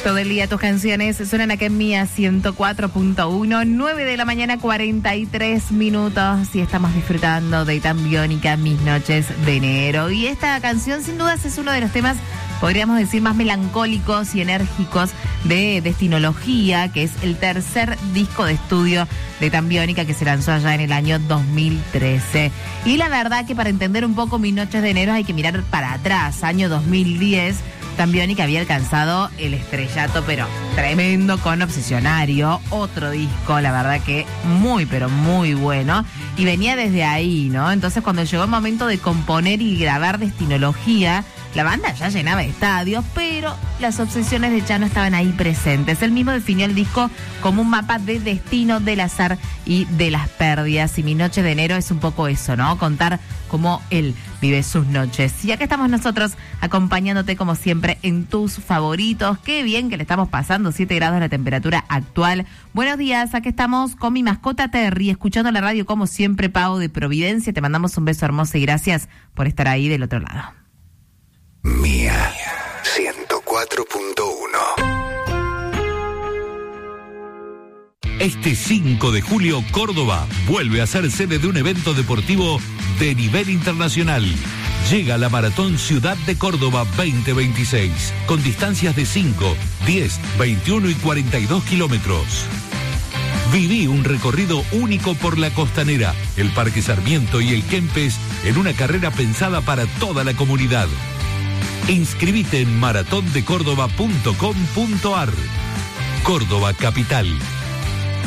Todo el día tus canciones suenan aquí en Mía 104.1, 9 de la mañana, 43 minutos. Y estamos disfrutando de Tan Biónica, Mis Noches de Enero. Y esta canción, sin dudas, es uno de los temas, podríamos decir, más melancólicos y enérgicos de Destinología, que es el tercer disco de estudio de Tan Biónica, que se lanzó allá en el año 2013. Y la verdad que para entender un poco Mis Noches de Enero hay que mirar para atrás, año 2010. Tan Biónica había alcanzado el estrellato, pero tremendo, con Obsesionario, otro disco, la verdad que muy, pero muy bueno, y venía desde ahí, ¿no? Entonces cuando llegó el momento de componer y grabar Destinología, la banda ya llenaba estadios, pero las obsesiones de Chano estaban ahí presentes. Él mismo definió el disco como un mapa de destino, del azar y de las pérdidas. Y Mi Noche de Enero es un poco eso, ¿no? Contar cómo él vive sus noches. Y acá estamos nosotros acompañándote como siempre en tus favoritos. Qué bien que le estamos pasando, 7 grados la temperatura actual. Buenos días, aquí estamos con mi mascota Terry, escuchando la radio como siempre, Pau de Providencia. Te mandamos un beso hermoso y gracias por estar ahí del otro lado. Mía 104.1. Este 5 de julio, Córdoba vuelve a ser sede de un evento deportivo de nivel internacional. Llega la Maratón Ciudad de Córdoba 2026, con distancias de 5, 10, 21 y 42 kilómetros. Viví un recorrido único por la Costanera, el Parque Sarmiento y el Kempes en una carrera pensada para toda la comunidad. Inscribite en maratondecórdoba.com.ar. Córdoba Capital,